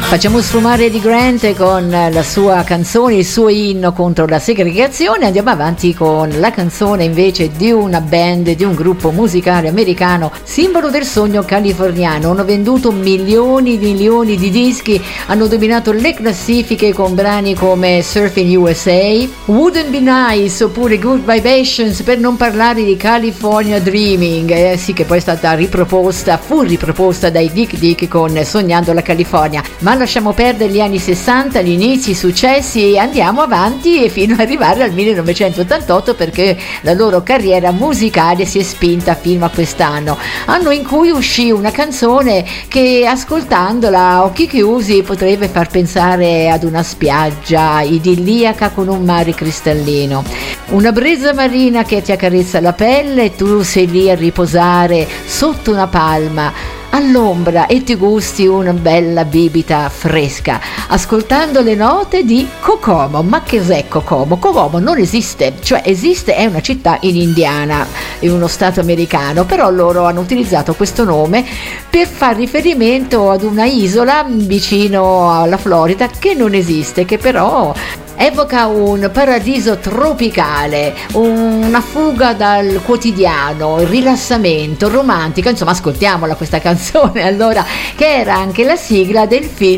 Facciamo sfumare Eddie Grant con la sua canzone, il suo inno contro la segregazione. Andiamo avanti con la canzone invece di una band, di un gruppo musicale americano, simbolo del sogno californiano. Hanno venduto milioni di dischi, hanno dominato le classifiche con brani come Surfing USA, Wouldn't Be Nice oppure Good Vibrations, per non parlare di California Dreaming, sì, che poi è stata fu riproposta dai Dick Dick con Sognando la California. Ma lasciamo perdere gli anni 60, gli inizi, i successi, e andiamo avanti e fino ad arrivare al 1988, perché la loro carriera musicale si è spinta fino a quest'anno, anno in cui uscì una canzone che, ascoltandola a occhi chiusi, potrebbe far pensare ad una spiaggia idilliaca con un mare cristallino, una brezza marina che ti accarezza la pelle e tu sei lì a riposare sotto una palma all'ombra e ti gusti una bella bibita fresca ascoltando le note di Kokomo. Ma che cos'è Kokomo? Kokomo non esiste, cioè esiste, è una città in Indiana, in uno stato americano, però loro hanno utilizzato questo nome per far riferimento ad una isola vicino alla Florida che non esiste, che però evoca un paradiso tropicale, una fuga dal quotidiano, il rilassamento, romantica. Insomma, ascoltiamola questa canzone allora, che era anche la sigla del film